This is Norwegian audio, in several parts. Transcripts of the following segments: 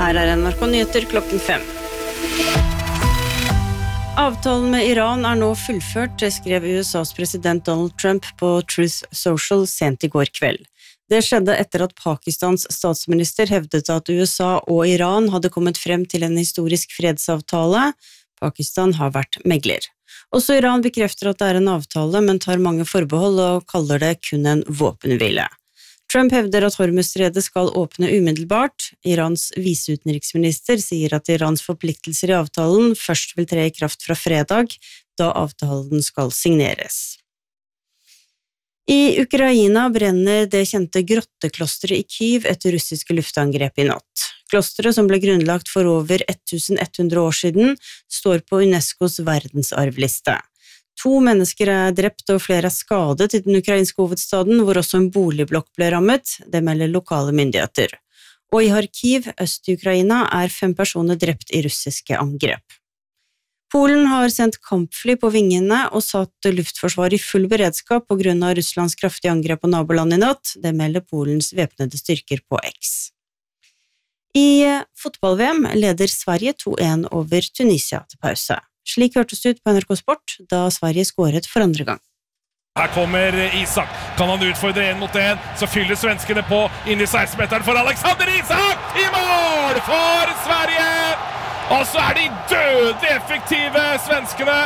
Her NRK Nyheter klokken 5. Avtalen med Iran nå fullført, skrev USAs president Donald Trump på Truth Social sent i går kveld. Det skjedde etter at Pakistans statsminister hevdet at USA og Iran hadde kommet frem til en historisk fredsavtale. Pakistan har vært megler. Også Iran bekrefter at det en avtale, men tar mange forbehold og kaller det kun en våpenhvile. Trump hevder at Hormuzstredet skal åpne umiddelbart. Irans viseutenriksminister sier at Irans forpliktelser i avtalen først vil tre i kraft fra fredag, da avtalen skal signeres. I Ukraina brenner det kjente grotteklosteret i Kyiv etter russiske luftangrep i natt. Klosteret, som ble grunnlagt for over 1100 år siden, står på UNESCOs verdensarvliste. 2 mennesker drept og flere skadet i den ukrainske hovedstaden, hvor også en boligblokk ble rammet, det melder lokale myndigheter. Og i Kharkiv, øst i Ukraina, 5 personer drept i russiske angrep. Polen har sendt kampfly på vingene og satt luftforsvaret i full beredskap på grunn av Russlands kraftige angrep på naboland i natt, det melder Polens væpnede styrker på X. I fotball-VM leder Sverige 2-1 over Tunisia til pause. Slik hørtes det ut på NRK Sport, da Sverige skåret for andre gang. Her kommer Isak. Kan han utfordre 1 mot 1, så fyller svenskene på inn i 16-meteren for Alexander Isak! I mål for Sverige! Og så de dødelig effektive svenskene!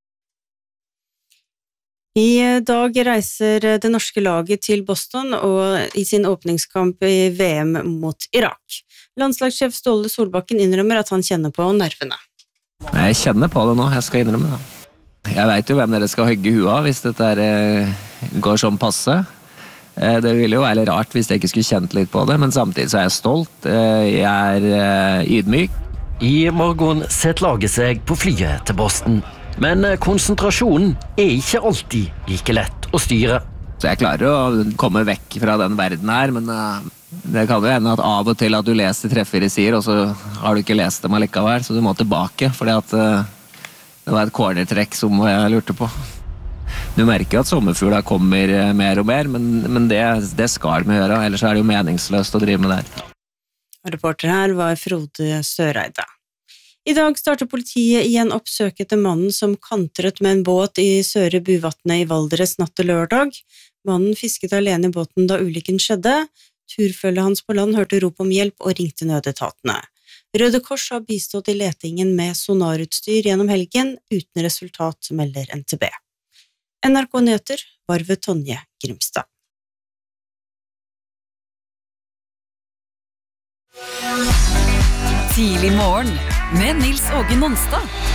I dag reiser det norske laget til Boston og i sin åpningskamp i VM mot Irak. Landslagssjef Ståle Solbakken innrømmer at han kjenner på nervene. Jeg kjenner på det nå, jeg skal innrømme det. Jeg vet jo hvem dere skal hogge huet av hvis dette går sånn passe. Det ville jo være litt rart hvis jeg ikke skulle kjent litt på det, men samtidig så jeg stolt, jeg ydmyk. I morgen setter laget seg på flyet til Boston, men konsentrasjonen ikke alltid like lett å styre. Så jeg klarer å komme vekk fra den verden her, men det kan jo hende at av og til at du leser treffer i sier, og så har du ikke lest dem allikevel, så du må tilbake, fordi at det var et cornertrekk som jeg lurte på. Du merker jo at sommerfugler kommer mer og mer, men det skal vi gjøre, ellers det jo meningsløst å drive med det. Reporter her var Frode Søreide. I dag starter politiet igjen oppsøk etter mannen som kantret med en båt i Søre Buvatnet i Valdres natt til lørdag. Mannen fisket alene i båten da ulykken skjedde. Turfølget hans på land hørte rop om hjelp og ringte nødetatene. Røde Kors har bistått i letingen med sonarutstyr gjennom helgen, uten resultat, melder NTB. NRK Nyheter, Varve Tonje Grimstad. Tidlig morgen med Nils Åge Nonstad.